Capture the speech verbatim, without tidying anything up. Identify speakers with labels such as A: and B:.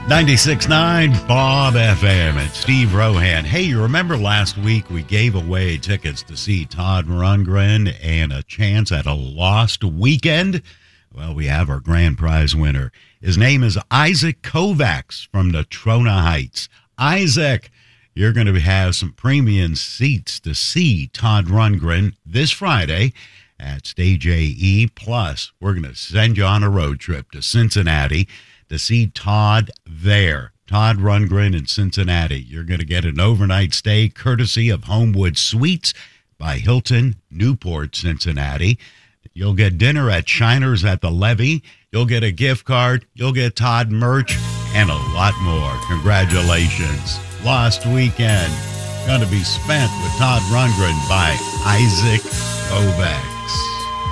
A: ninety-six point nine Bob F M and Steve Rohan. Hey, you remember last week we gave away tickets to see Todd Rundgren and a chance at a lost weekend? Well, we have our grand prize winner. His name is Isaac Kovacs from Natrona Heights. Isaac, you're going to have some premium seats to see Todd Rundgren this Friday at Stage A E. Plus, we're going to send you on a road trip to Cincinnati to see Todd there. Todd Rundgren in Cincinnati. You're going to get an overnight stay courtesy of Homewood Suites by Hilton, Newport, Cincinnati. You'll get dinner at Shiners at the Levee. You'll get a gift card. You'll get Todd merch and a lot more. Congratulations. Lost weekend going to be spent with Todd Rundgren by Isaac Kovacs.